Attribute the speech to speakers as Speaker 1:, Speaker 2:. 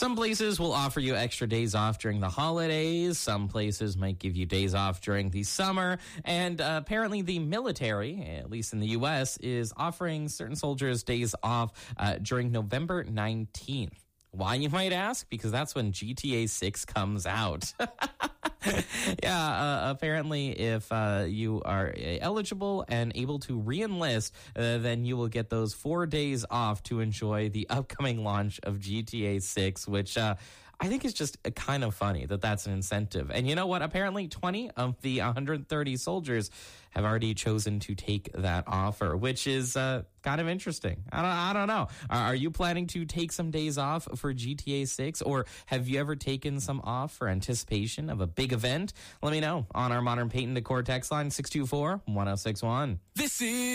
Speaker 1: Some places will offer you extra days off during the holidays. Some places might give you days off during the summer. And apparently the military, at least in the U.S., is offering certain soldiers days off during November 19th. Why, you might ask? Because that's when GTA 6 comes out. Yeah, apparently if you are eligible and able to re-enlist, then you will get those 4 days off to enjoy the upcoming launch of GTA 6, which I think is just kind of funny that that's an incentive. And you know what? Apparently 20 of the 130 soldiers have already chosen to take that offer, which is kind of interesting. I don't know. Are you planning to take some days off for GTA 6, or have you ever taken some off for anticipation of a big event? Let me know on our Modern Paint and Decor text line, 624-1061.
Speaker 2: This is